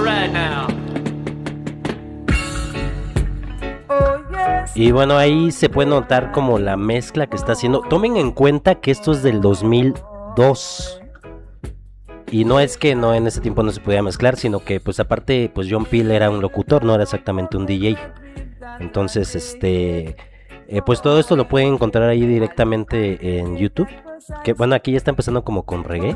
Y bueno, ahí se puede notar como la mezcla que está haciendo. Tomen en cuenta que esto es del 2002. Y no es que no en ese tiempo no se podía mezclar, sino que pues aparte pues John Peel era un locutor, no era exactamente un DJ. Entonces pues todo esto lo pueden encontrar ahí directamente en YouTube. Que bueno, aquí ya está empezando como con reggae.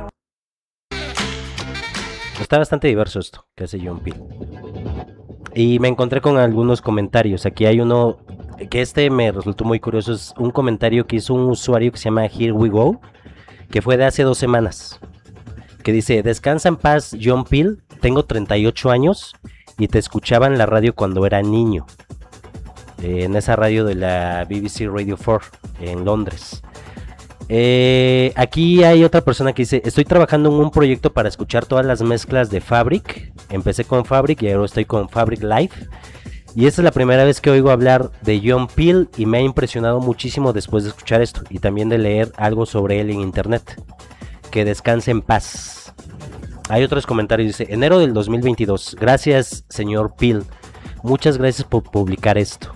Está bastante diverso esto que hace John Peel. Y me encontré con algunos comentarios. Aquí hay uno que me resultó muy curioso. Es un comentario que hizo un usuario que se llama Here We Go, que fue de hace 2 semanas. Que dice: descansa en paz John Peel, tengo 38 años y te escuchaba en la radio cuando era niño. En esa radio de la BBC Radio 4 en Londres. Aquí hay otra persona que dice: estoy trabajando en un proyecto para escuchar todas las mezclas de Fabric. Empecé con Fabric y ahora estoy con Fabric Live. Y esta es la primera vez que oigo hablar de John Peel y me ha impresionado muchísimo después de escuchar esto y también de leer algo sobre él en internet. Que descanse en paz. Hay otros comentarios, dice: enero del 2022, gracias señor Peel, muchas gracias por publicar esto.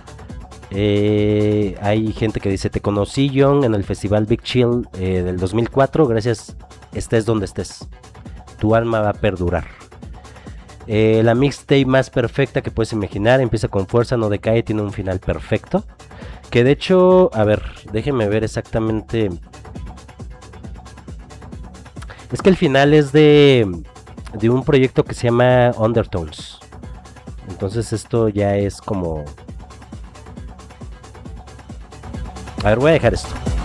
Hay gente que dice: te conocí John en el festival Big Chill del 2004, gracias, estés donde estés, tu alma va a perdurar. La mixtape más perfecta que puedes imaginar, empieza con fuerza, no decae, tiene un final perfecto. Que de hecho, a ver, déjenme ver exactamente. Es que el final es de un proyecto que se llama Undertones. Entonces esto ya es como... A ver, voy a dejar esto.